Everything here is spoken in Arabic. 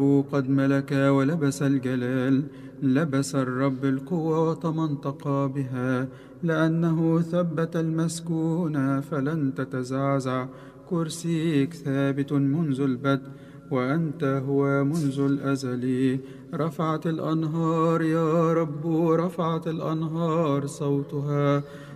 قد ملك ولبس الجلال، لبس الرب القوة وتمنطق بها، لأنه ثبت المسكون فلن تتزعزع. كرسيك ثابت منذ البدء، وأنت هو منذ الأزل. رفعت الأنهار يا رب، رفعت الأنهار صوتها،